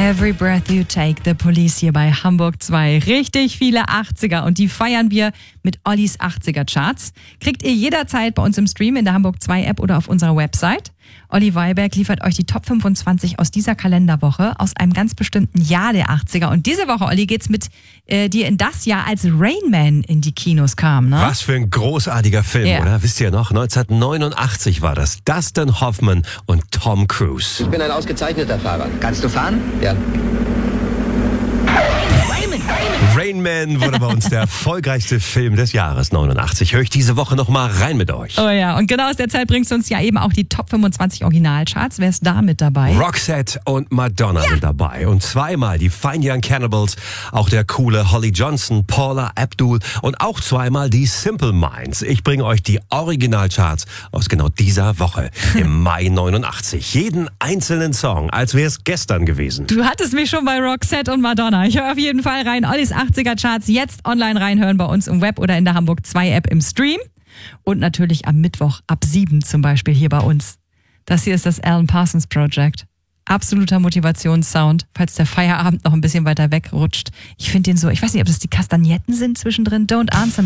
Every Breath You Take, The Police hier bei Hamburg 2. Richtig viele 80er und die feiern wir mit Ollis 80er Charts. Kriegt ihr jederzeit bei uns im Stream in der Hamburg 2 App oder auf unserer Website. Olli Weiberg liefert euch die Top 25 aus dieser Kalenderwoche aus einem ganz bestimmten Jahr der 80er. Und diese Woche, Olli, geht's mit dir in das Jahr, als Rain Man in die Kinos kam, ne? Was für ein großartiger Film, oder? Wisst ihr noch? 1989 war das. Dustin Hoffman und Tom Cruise. Ich bin ein ausgezeichneter Fahrer. Kannst du fahren? Ja. Rain Man wurde bei uns der erfolgreichste Film des Jahres 89. Höre ich diese Woche noch mal rein mit euch. Oh ja, und genau aus der Zeit bringst du uns ja eben auch die Top 25 Originalcharts. Wer ist da mit dabei? Roxette und Madonna sind dabei. Und zweimal die Fine Young Cannibals, auch der coole Holly Johnson, Paula Abdul und auch zweimal die Simple Minds. Ich bringe euch die Originalcharts aus genau dieser Woche im Mai 89. Jeden einzelnen Song, als wäre es gestern gewesen. Du hattest mich schon bei Roxette und Madonna. Ich höre auf jeden Fall rein. Ollis 80er Charts jetzt online reinhören bei uns im Web oder in der Hamburg 2 App im Stream. Und natürlich am Mittwoch ab 7 zum Beispiel hier bei uns. Das hier ist das Alan Parsons Project. Absoluter Motivationssound, falls der Feierabend noch ein bisschen weiter wegrutscht. Ich finde den so, ich weiß nicht, ob das die Kastagnetten sind zwischendrin. Don't Answer